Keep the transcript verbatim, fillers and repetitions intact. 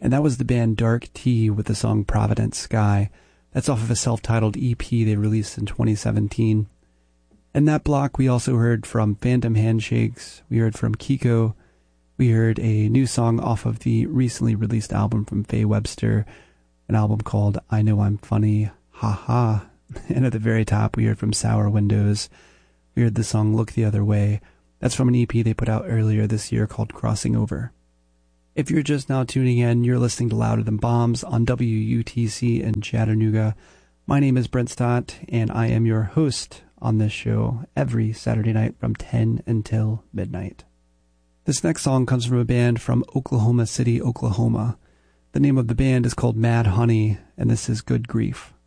And that was the band Dark Tea with the song Providence Sky. That's off of a self-titled E P they released in twenty seventeen. In that block, we also heard from Phantom Handshakes, we heard from Kiko, we heard a new song off of the recently released album from Faye Webster, an album called I Know I'm Funny, Ha Ha. And at the very top, we heard from Sour Windows, we heard the song Look the Other Way. That's from an E P they put out earlier this year called Crossing Over. If you're just now tuning in, you're listening to Louder Than Bombs on W U T C in Chattanooga. My name is Brent Stott, and I am your host on this show every Saturday night from ten until midnight. This next song comes from a band from Oklahoma City, Oklahoma. The name of the band is called Mad Honey, and this is Good Grief.